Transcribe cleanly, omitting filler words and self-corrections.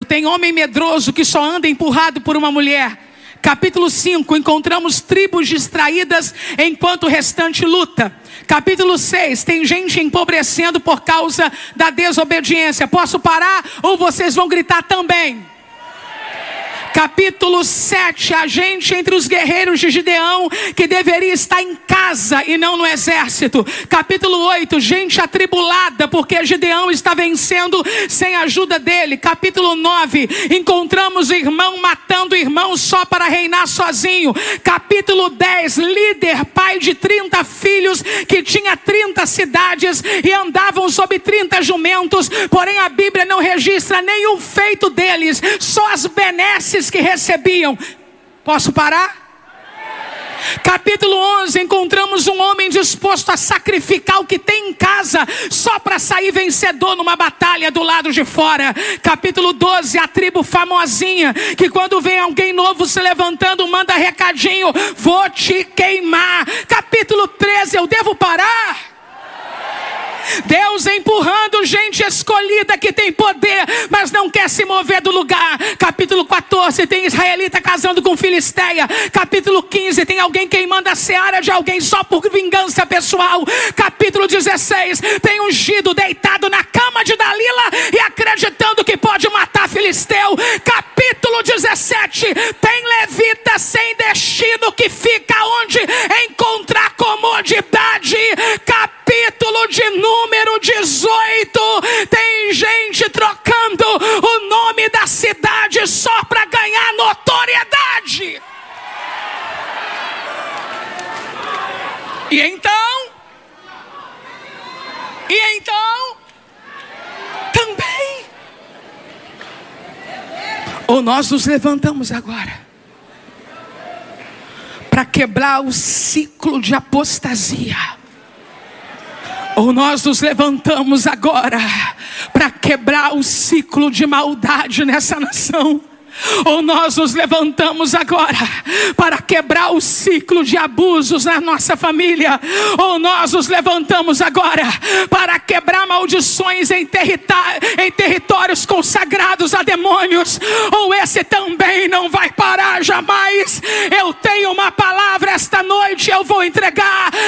tem homem medroso que só anda empurrado por uma mulher. Capítulo 5, encontramos tribos distraídas enquanto o restante luta. Capítulo 6, tem gente empobrecendo por causa da desobediência. Posso parar ou vocês vão gritar também? Capítulo 7, a gente entre os guerreiros de Gideão que deveria estar em casa e não no exército. Capítulo 8, gente atribulada porque Gideão está vencendo sem a ajuda dele. Capítulo 9, encontramos irmão matando irmão só para reinar sozinho. Capítulo 10, líder, pai de 30 filhos que tinha 30 cidades e andavam sob 30 jumentos, porém a Bíblia não registra nenhum feito deles, só as benesses que recebiam. Posso parar? Capítulo 11, encontramos um homem disposto a sacrificar o que tem em casa só para sair vencedor numa batalha do lado de fora. Capítulo 12, a tribo famosinha que quando vem alguém novo se levantando manda recadinho: vou te queimar. Capítulo 13, eu devo parar? Deus empurrando gente escolhida que tem poder, mas não quer se mover do lugar. Capítulo 14, tem israelita casando com filisteia. Capítulo 15, tem alguém queimando a seara de alguém só por vingança pessoal. Capítulo 16, tem ungido deitado na cama de Dalila e acreditando que pode matar filisteu. Capítulo 17, tem levita sem destino que fica onde encontrar comodidade. Capítulo de número 18, tem gente trocando o nome da cidade só para ganhar notoriedade. E então também, ou nós nos levantamos agora para quebrar o ciclo de apostasia, ou nós nos levantamos agora para quebrar o ciclo de maldade nessa nação. Ou nós nos levantamos agora para quebrar o ciclo de abusos na nossa família. Ou nós nos levantamos agora para quebrar maldições em territórios consagrados a demônios. Ou esse também não vai parar jamais. Eu tenho uma palavra esta noite, eu vou entregar.